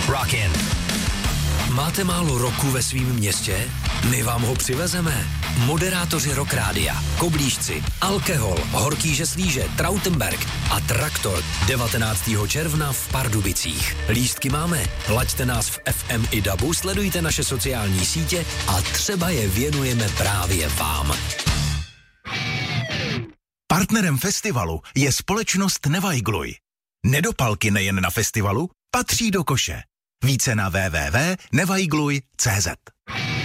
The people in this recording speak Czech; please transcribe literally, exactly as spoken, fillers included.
Rockin'. Máte málo roku ve svém městě? My vám ho přivezeme. Moderátoři Rock Rádia, Koblížci, Alkohol, Horký Žeslíže, Trautenberg a Traktor devatenáctého června v Pardubicích. Lístky máme, laďte nás v F M i dabu, sledujte naše sociální sítě a třeba je věnujeme právě vám. Partnerem festivalu je společnost Nevajgluj. Nedopalky nejen na festivalu patří do koše. Více na w w w tečka nevajgluj tečka cé zet.